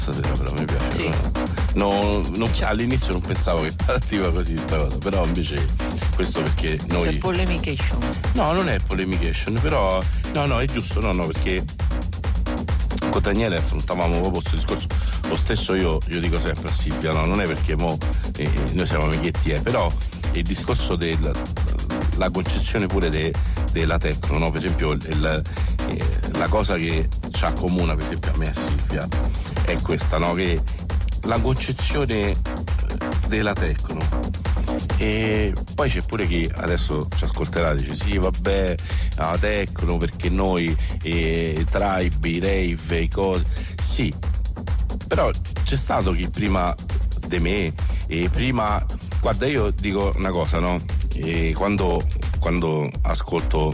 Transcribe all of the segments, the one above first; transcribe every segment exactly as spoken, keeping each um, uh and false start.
stasera, però mi piace. Sì. No, non, all'inizio non pensavo che partiva così sta cosa, però invece questo perché noi. C'è polemication. No, non è polemication, però no, no, è giusto, no, no, perché con Daniele affrontavamo proprio questo discorso. Lo stesso io, io dico sempre a Silvia, no, non è perché mo eh, noi siamo amichetti, eh, però il discorso della la concezione pure de, della techno, no? Per esempio il, eh, la cosa che ci accomuna, per esempio a me e a Silvia, è questa, no? Che la concezione della techno, e poi c'è pure chi adesso ci ascolterà, dice sì vabbè la techno perché noi eh, tribe, i rave, i cose, sì, però c'è stato chi prima di me e prima, guarda, io dico una cosa, no? E quando, quando ascolto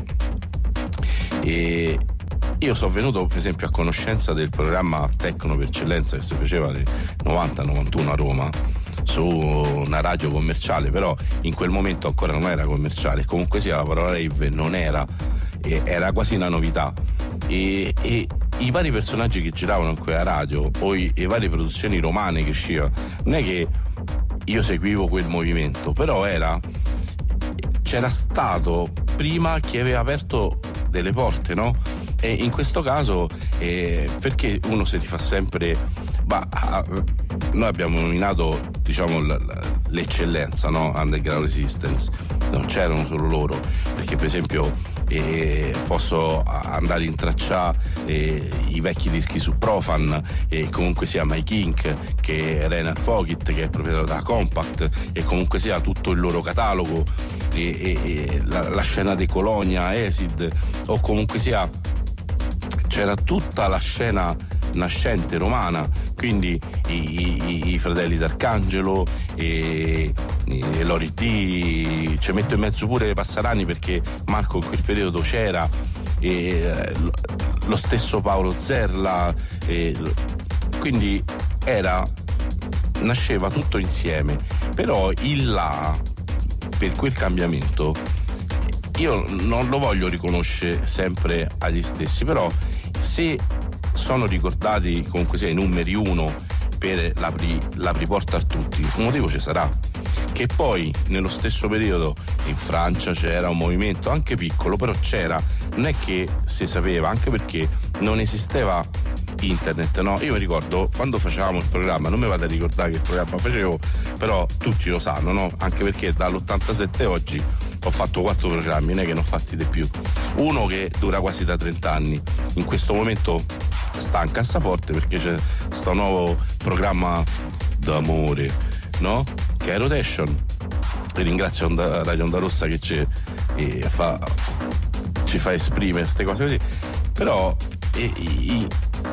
e io sono venuto per esempio a conoscenza del programma Techno per eccellenza che si faceva nel novanta novantuno a Roma su una radio commerciale, però in quel momento ancora non era commerciale, comunque sia la parola rave non era, era quasi una novità, e, e i vari personaggi che giravano in quella radio o i, le varie produzioni romane che uscivano, non è che io seguivo quel movimento, però era c'era stato prima chi aveva aperto delle porte, no? E in questo caso eh, perché uno si rifà sempre, bah, ah, noi abbiamo nominato, diciamo, l- l- l'eccellenza, no? Underground Resistance, non c'erano solo loro, perché per esempio eh, posso andare in tracciare eh, i vecchi dischi su Profan, e comunque sia Mike Inc, che è Reinhard Fogit, che è proprietario della Compact, e comunque sia tutto il loro catalogo, e, e, e la, la scena di Colonia, Acid, o comunque sia c'era tutta la scena nascente romana, quindi i, i, i fratelli d'Arcangelo e, e Lori D, ci metto in mezzo pure Passarani perché Marco in quel periodo c'era, e lo stesso Paolo Zerla, e quindi era nasceva tutto insieme, però il là per quel cambiamento io non lo voglio riconoscere sempre agli stessi, però se sono ricordati comunque sia i numeri uno per l'apri, l'apriporta a tutti, un motivo ci sarà. Che poi nello stesso periodo in Francia c'era un movimento anche piccolo, però c'era, non è che si sapeva, anche perché non esisteva internet, no? Io mi ricordo quando facevamo il programma, non mi vado a ricordare che programma facevo, però tutti lo sanno, no? Anche perché dall'ottantasette a oggi ho fatto quattro programmi, non è che ne ho fatti di più. Uno che dura quasi da trenta anni, in questo momento sta in cassaforte perché c'è sto nuovo programma d'amore, no? Che è Rotation. E ringrazio Onda, Radio Onda Rossa che ci, eh, fa, ci fa esprimere queste cose così, però eh, i,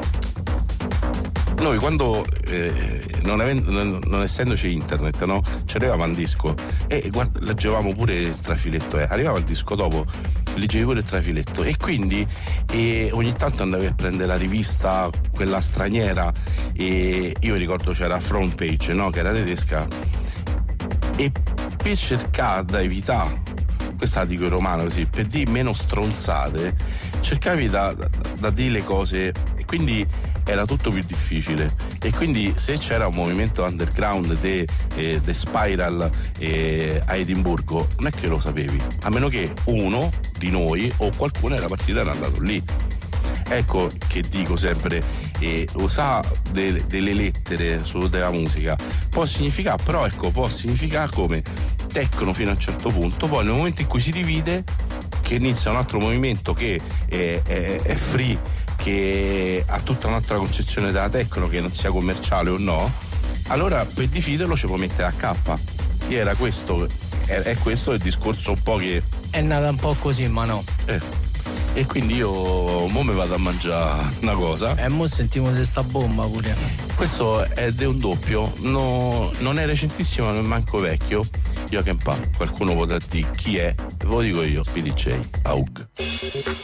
noi quando eh, non, avendo, non, non essendoci internet, no, ci arrivava un disco e guarda, leggevamo pure il trafiletto, eh. Arrivava il disco dopo, leggevi pure il trafiletto, e quindi eh, ogni tanto andavi a prendere la rivista, quella straniera, e io mi ricordo c'era Front Page, no, che era tedesca, e per cercare da evitare, questa la dico in romano così, per dire meno stronzate, cercavi da, da, da dire le cose, e quindi era tutto più difficile. E quindi se c'era un movimento underground de, eh, de Spiral eh, a Edimburgo, non è che lo sapevi, a meno che uno di noi o qualcuno era partito e era andato lì. Ecco che dico sempre, eh, usare de, delle lettere su della musica può significare, però ecco, può significare come techno fino a un certo punto, poi nel momento in cui si divide, che inizia un altro movimento che è, è, è free, che ha tutta un'altra concezione della techno, che non sia commerciale o no, allora per dividerlo ci può mettere a K. E era questo, è, è questo il discorso un po' che è nata un po' così, ma no. Eh. E quindi io mo mi vado a mangiare una cosa. E mo sentiamo se sta bomba pure. Questo è di un doppio, no, non è recentissimo, non è manco vecchio. Joachim Pah, qualcuno potrà dire chi è, ve lo dico io, Speedy J, Aug.